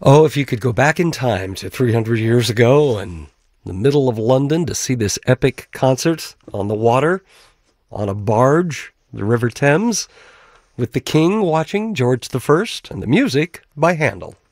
Oh, if you could go back in time to 300 years ago and the middle of London to see this epic concert on the water, on a barge, the River Thames, with the King watching George the First, and the music by Handel.